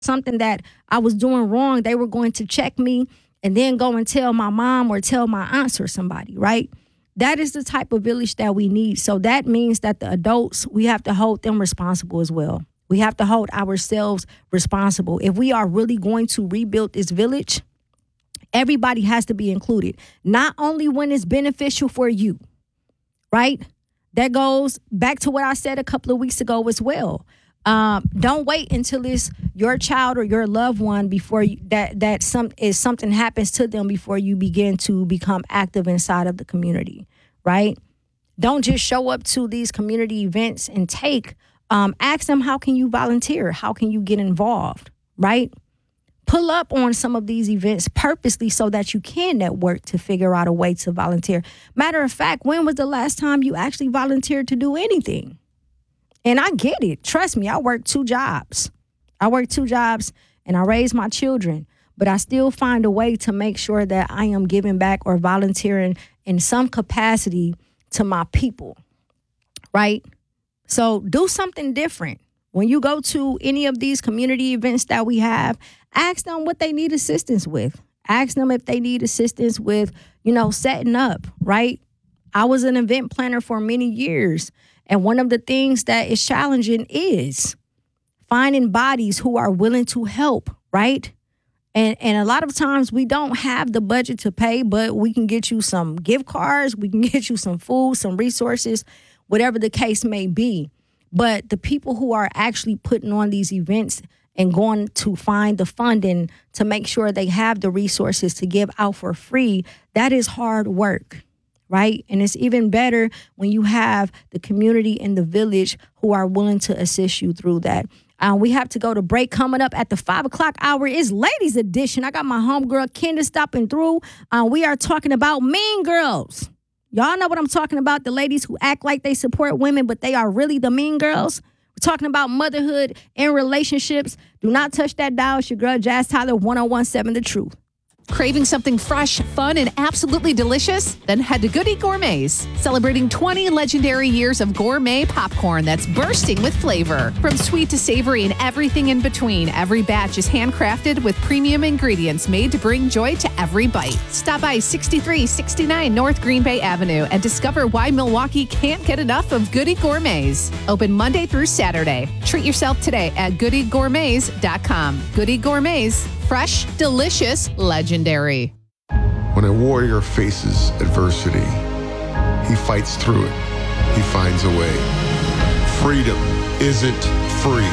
something that I was doing wrong, they were going to check me and then go and tell my mom or tell my aunts or somebody, right? That is the type of village that we need. So that means that the adults, we have to hold them responsible as well. We have to hold ourselves responsible. If we are really going to rebuild this village, everybody has to be included, not only when it's beneficial for you, right? That goes back to what I said a couple of weeks ago as well. Don't wait until it's your child or your loved one before something happens to them before you begin to become active inside of the community, right? Don't just show up to these community events and ask them, how can you volunteer? How can you get involved, right? Pull up on some of these events purposely so that you can network to figure out a way to volunteer. Matter of fact, when was the last time you actually volunteered to do anything? And I get it. Trust me, I work 2 jobs. And I raise my children. But I still find a way to make sure that I am giving back or volunteering in some capacity to my people, right? So do something different. When you go to any of these community events that we have, ask them what they need assistance with. Ask them if they need assistance with, setting up, right? I was an event planner for many years. And one of the things that is challenging is finding bodies who are willing to help, right? And a lot of times we don't have the budget to pay, but we can get you some gift cards, we can get you some food, some resources, whatever the case may be. But the people who are actually putting on these events and going to find the funding to make sure they have the resources to give out for free, that is hard work. Right? And it's even better when you have the community in the village who are willing to assist you through that. We have to go to break. Coming up at the 5 o'clock hour is Ladies Edition. I got my homegirl Kendra stopping through. We are talking about mean girls. Y'all know what I'm talking about, the ladies who act like they support women, but they are really the mean girls. We're talking about motherhood and relationships. Do not touch that dial. It's your girl Jazz Tyler, 101.7 The Truth. Craving something fresh, fun, and absolutely delicious? Then head to Goody Gourmets, celebrating 20 legendary years of gourmet popcorn that's bursting with flavor. From sweet to savory and everything in between, every batch is handcrafted with premium ingredients made to bring joy to every bite. Stop by 6369 North Green Bay Avenue and discover why Milwaukee can't get enough of Goody Gourmets. Open Monday through Saturday. Treat yourself today at goodygourmets.com. Goody Gourmets. Fresh, delicious, legendary. When a warrior faces adversity, he fights through it. He finds a way. Freedom isn't free.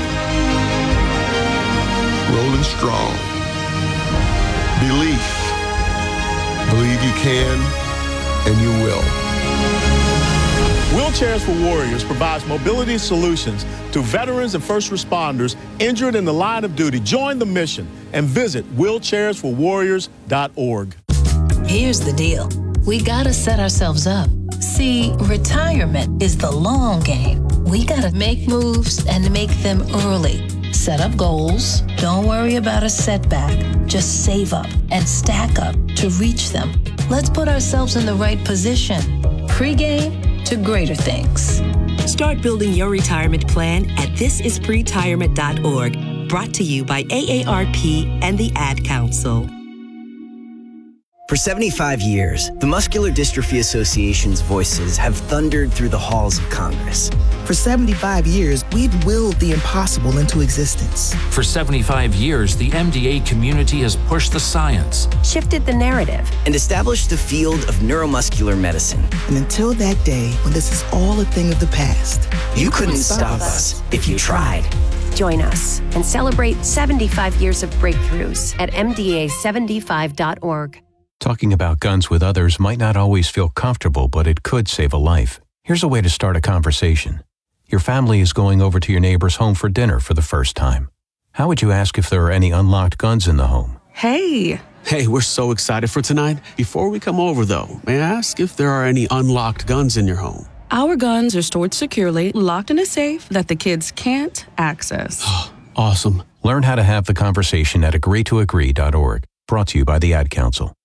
Rolling strong. Belief. Believe you can, and you will. Wheelchairs for Warriors provides mobility solutions to veterans and first responders injured in the line of duty. Join the mission and visit wheelchairsforwarriors.org. Here's the deal. We gotta set ourselves up. See, retirement is the long game. We gotta make moves and make them early. Set up goals. Don't worry about a setback. Just save up and stack up to reach them. Let's put ourselves in the right position. Pre-game to greater things. Start building your retirement plan at thisispretirement.org. Brought to you by AARP and the Ad Council. For 75 years, the Muscular Dystrophy Association's voices have thundered through the halls of Congress. For 75 years, we've willed the impossible into existence. For 75 years, the MDA community has pushed the science, shifted the narrative, and established the field of neuromuscular medicine. And until that day, when this is all a thing of the past, you couldn't stop us if you tried. Join us and celebrate 75 years of breakthroughs at MDA75.org. Talking about guns with others might not always feel comfortable, but it could save a life. Here's a way to start a conversation. Your family is going over to your neighbor's home for dinner for the first time. How would you ask if there are any unlocked guns in the home? Hey, we're so excited for tonight. Before we come over, though, may I ask if there are any unlocked guns in your home? Our guns are stored securely, locked in a safe that the kids can't access. Awesome. Learn how to have the conversation at agreetoagree.org. Brought to you by the Ad Council.